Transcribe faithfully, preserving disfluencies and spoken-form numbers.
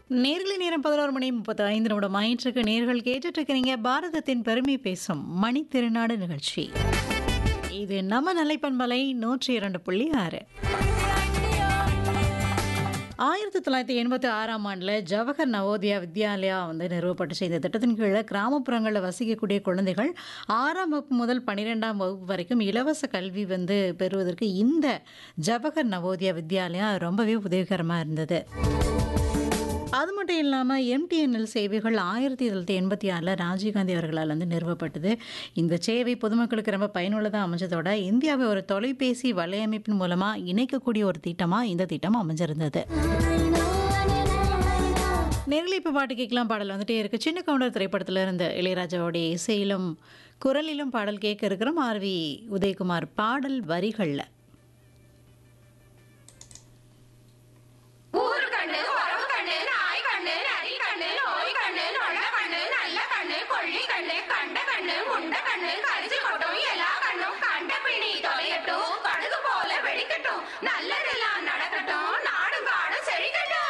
நேர்களை நேரம் பதினோரு மணி முப்பத்தி ஐந்து நிமிடம் ஆயிற்றுக்கு நேர்கள் கேட்டுட்டு இருக்கிறீங்க பாரதத்தின் பெருமை பேசும் மணி திருநாடு நிகழ்ச்சி. இது நம்ம நிலைப்பண்பலை நூற்றி இரண்டு புள்ளி ஆறு. ஆயிரத்தி தொள்ளாயிரத்தி எண்பத்தி ஆறாம் ஆண்டில் ஜவஹர் நவோதயா வித்யாலயா வந்து நிறுவப்பட்டுச்சு. இந்த திட்டத்தின் கீழே கிராமப்புறங்களில் வசிக்கக்கூடிய குழந்தைகள் ஆறாம் வகுப்பு முதல் பன்னிரெண்டாம் வகுப்பு வரைக்கும் இலவச கல்வி வந்து பெறுவதற்கு இந்த ஜவஹர் நவோதயா வித்யாலயா ரொம்பவே உதவிகரமாக இருந்தது. அது மட்டும் இல்லாமல் எம்டிஎன்எல் சேவைகள் ஆயிரத்தி தொள்ளாயிரத்தி எண்பத்தி ஆறில் ராஜீவ்காந்தி அவர்களால் வந்து நிறுவப்பட்டது. இந்த சேவை பொதுமக்களுக்கு ரொம்ப பயனுள்ளதாக அமைஞ்சதோட இந்தியாவை ஒரு தொலைபேசி வலையமைப்பின் மூலமாக இணைக்கக்கூடிய ஒரு திட்டமாக இந்த திட்டம் அமைஞ்சிருந்தது. நேரில் இப்போ பாட்டு கேட்கலாம். பாடல் வந்துட்டே இருக்கு. சின்ன கவுண்டர் திரைப்படத்தில் இருந்த இளையராஜாவுடைய இசையிலும் குரலிலும் பாடல் கேட்க இருக்கிறோம். ஆர் வி உதயகுமார் பாடல் வரிகளில். நல்லதெல்லாம் நடக்கட்டும், நாடும் காடும் செழிக்கட்டும்.